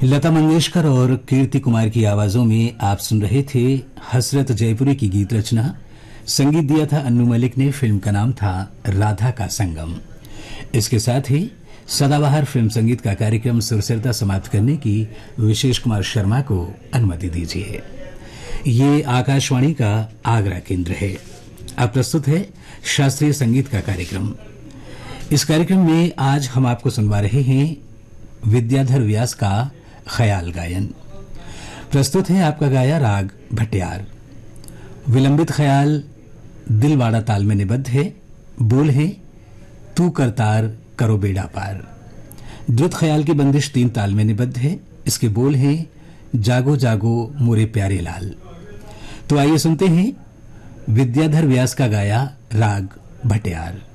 लता मंगेशकर और कीर्ति कुमार की आवाजों में आप सुन रहे थे हसरत जयपुरी की गीत रचना। संगीत दिया था अन्नू मलिक ने। फिल्म का नाम था राधा का संगम। इसके साथ ही सदाबहार फिल्म संगीत का कार्यक्रम सुरसरता समाप्त करने की विशेष कुमार शर्मा को अनुमति दीजिए। ये आकाशवाणी का आगरा केंद्र है। अब प्रस्तुत है शास्त्रीय संगीत का कार्यक्रम। इस कार्यक्रम में आज हम आपको सुनवा रहे हैं विद्याधर व्यास का ख्याल गायन। प्रस्तुत है आपका गाया राग भट्यार। विलंबित ख्याल दिलवाड़ा ताल में निबद्ध है। बोल है तू करतार करो बेड़ा पार। द्रुत ख्याल की बंदिश 3 ताल में निबद्ध है। इसके बोल हैं जागो जागो मोरे प्यारे लाल। तो आइए सुनते हैं विद्याधर व्यास का गाया राग भट्यार।